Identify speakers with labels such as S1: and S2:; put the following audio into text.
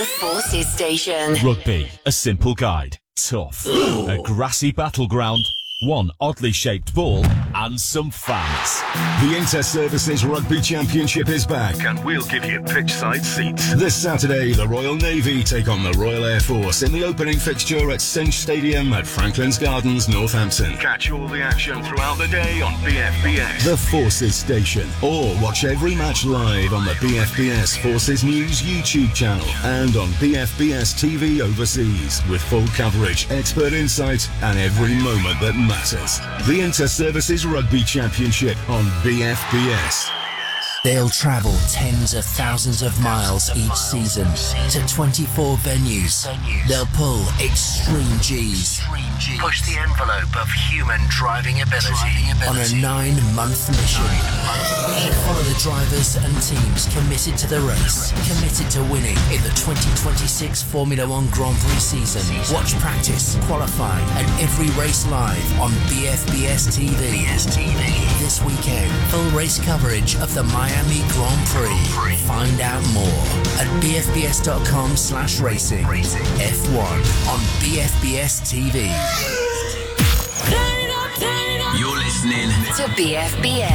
S1: Forces Station.
S2: Rugby, a simple guide. Tough. A grassy battleground. One oddly shaped ball and some fans.
S3: The Inter-Services Rugby Championship is back and we'll give you pitchside seats. This Saturday, the Royal Navy take on the Royal Air Force in the opening fixture at Cinch Stadium at Franklin's Gardens, Northampton. Catch all the action throughout the day on BFBS, the Forces Station, or watch every match live on the BFBS Forces News YouTube channel and on BFBS TV overseas with full coverage, expert insight and every moment that matters. The Inter-Services Rugby Championship on BFBS.
S4: They'll travel tens of thousands of miles each season to 24 venues. They'll pull extreme Gs, push the envelope of human driving ability on a 9-month mission. Follow the drivers and teams committed to the race, committed to winning in the 2026 Formula One Grand Prix season. Watch practice, qualifying and every race live on BFBS TV. This weekend, full race coverage of the Miami Grand Prix. Find out more at bfbs.com/racing. F1 on BFBS TV.
S1: You're listening to BFBS.